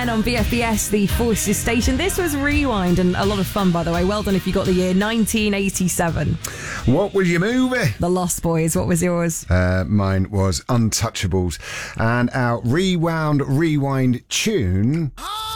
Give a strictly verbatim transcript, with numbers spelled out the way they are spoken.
And on B F B S, the Forces Station. This was Rewind, and a lot of fun, by the way. Well done if you got the year nineteen eighty-seven. What was your movie? The Lost Boys. What was yours? Uh, mine was Untouchables. And our Rewound Rewind tune...